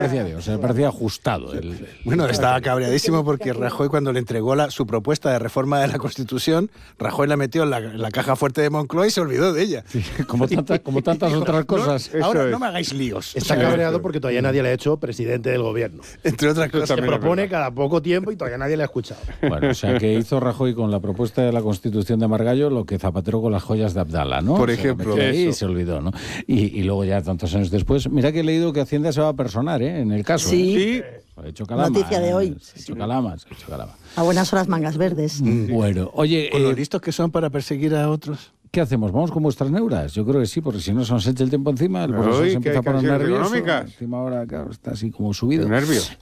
parecía bien, o sea, me parecía ajustado. Bueno, estaba cabreadísimo porque Rajoy, cuando le entregó su propuesta de reforma de la Constitución, Rajoy la metió en la caja fuerte de Moncloa y se olvidó de ella. Sí, como tantas otras cosas. No, ahora no me hagáis líos. Está cabreado porque todavía nadie le ha hecho presidente del gobierno. Entre otras cosas. Se propone cada poco tiempo y todavía nadie le ha escuchado. Bueno, o sea, que hizo Rajoy con la propuesta de la Constitución de Margallo lo que Zapatero con las joyas de Abdala, ¿no? Por ejemplo. Y se olvidó, ¿no? Y luego ya tantos años después, mira que he leído que Hacienda se va a personar, en el caso. Sí. Ha hecho calama, Noticia de hoy. Ha hecho calama. A buenas horas mangas verdes. Bueno, oye... Con lo listos que son para perseguir a otros. ¿Qué hacemos? ¿Vamos con vuestras neuras? Yo creo que sí, porque si no se nos echa el tiempo encima, el profesor se empieza a poner nervioso. Encima ahora, claro, está así como subido. Nervios.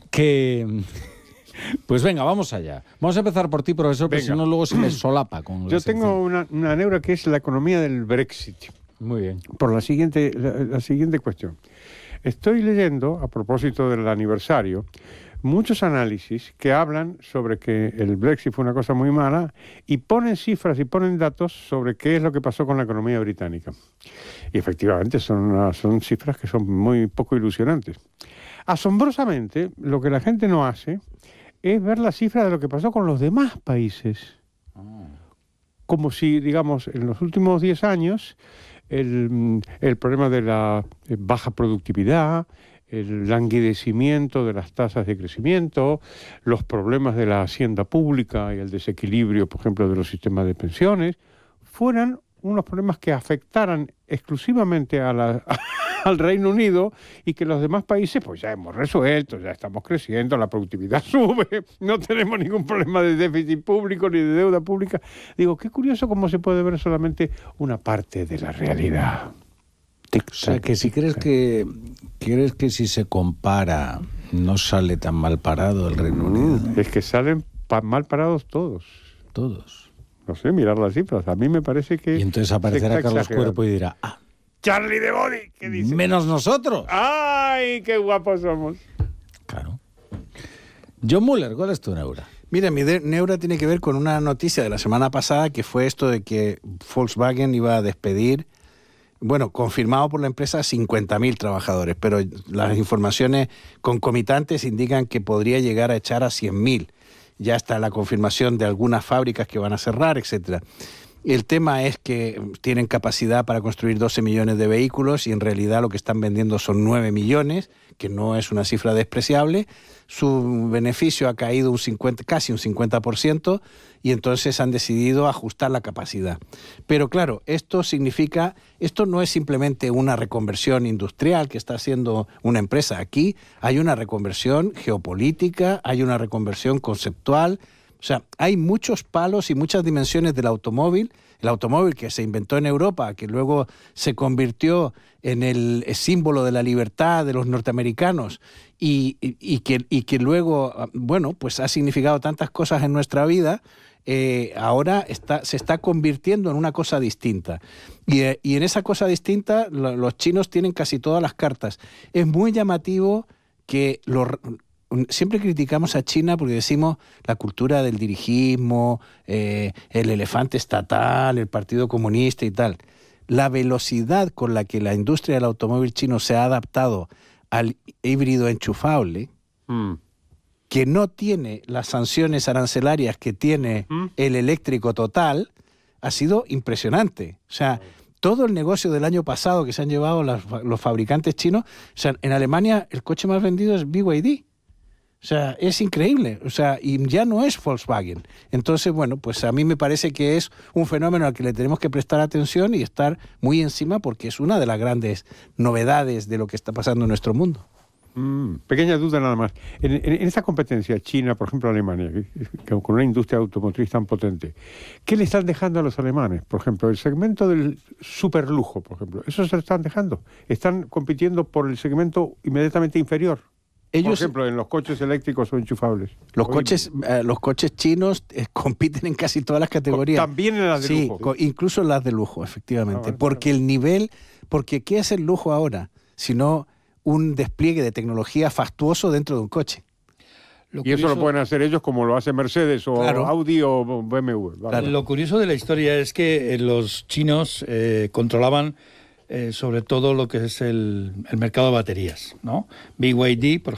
Pues venga, vamos allá. Vamos a empezar por ti, profesor, porque si no luego se me solapa con Yo tengo una neura que es la economía del Brexit. Muy bien. Por la siguiente cuestión. Estoy leyendo, a propósito del aniversario, muchos análisis que hablan sobre que el Brexit fue una cosa muy mala y ponen cifras y ponen datos sobre qué es lo que pasó con la economía británica. Y efectivamente son cifras que son muy poco ilusionantes. Asombrosamente, lo que la gente no hace es ver las cifras de lo que pasó con los demás países. Como si, digamos, en los últimos 10 años el problema de la baja productividad, el languidecimiento de las tasas de crecimiento, los problemas de la hacienda pública y el desequilibrio, por ejemplo, de los sistemas de pensiones, fueran unos problemas que afectaran exclusivamente al Reino Unido y que los demás países pues ya hemos resuelto, ya estamos creciendo, la productividad sube, no tenemos ningún problema de déficit público ni de deuda pública. Digo, qué curioso cómo se puede ver solamente una parte de la realidad. O sea, que si crees que si se compara no sale tan mal parado el Reino Unido. Es que salen mal parados todos. Todos. No sé, mirar las cifras. A mí me parece que... Y entonces aparecerá Carlos Cuerpo y dirá, Charlie de Body, ¿qué dice? Menos nosotros. ¡Ay, qué guapos somos! Claro. John Muller, ¿cuál es tu neura? Mira, mi neura tiene que ver con una noticia de la semana pasada, que fue esto de que Volkswagen iba a despedir, bueno, confirmado por la empresa, 50.000 trabajadores, pero las informaciones concomitantes indican que podría llegar a echar a 100.000. Ya está la confirmación de algunas fábricas que van a cerrar, etcétera. El tema es que tienen capacidad para construir 12 millones de vehículos y en realidad lo que están vendiendo son 9 millones, que no es una cifra despreciable. Su beneficio ha caído casi un 50% y entonces han decidido ajustar la capacidad. Pero claro, esto no es simplemente una reconversión industrial que está haciendo una empresa. Aquí hay una reconversión geopolítica, hay una reconversión conceptual. O sea, hay muchos palos y muchas dimensiones del automóvil. El automóvil que se inventó en Europa, que luego se convirtió en el símbolo de la libertad de los norteamericanos y que luego, bueno, pues ha significado tantas cosas en nuestra vida, ahora se está convirtiendo en una cosa distinta. Y en esa cosa distinta los chinos tienen casi todas las cartas. Es muy llamativo que siempre criticamos a China porque decimos la cultura del dirigismo, el elefante estatal, el Partido Comunista y tal. La velocidad con la que la industria del automóvil chino se ha adaptado al híbrido enchufable, que no tiene las sanciones arancelarias que tiene el eléctrico total, ha sido impresionante. O sea, todo el negocio del año pasado que se han llevado los fabricantes chinos, o sea, en Alemania el coche más vendido es BYD. O sea, es increíble, o sea, y ya no es Volkswagen. Entonces, bueno, pues a mí me parece que es un fenómeno al que le tenemos que prestar atención y estar muy encima porque es una de las grandes novedades de lo que está pasando en nuestro mundo. Pequeña duda nada más. En esa competencia, China, por ejemplo, Alemania, que con una industria automotriz tan potente, ¿qué le están dejando a los alemanes? Por ejemplo, el segmento del superlujo, por ejemplo, ¿eso se lo están dejando? ¿Están compitiendo por el segmento inmediatamente inferior? Por ejemplo, en los coches eléctricos o enchufables. Los coches chinos compiten en casi todas las categorías. También en las de lujo. Sí, incluso las de lujo, efectivamente. Porque ¿qué es el lujo ahora? Sino un despliegue de tecnología fastuoso dentro de un coche. Y eso lo pueden hacer ellos como lo hace Mercedes o Audi o BMW. Claro. Lo curioso de la historia es que los chinos controlaban sobre todo lo que es el mercado de baterías, ¿no? BYD, por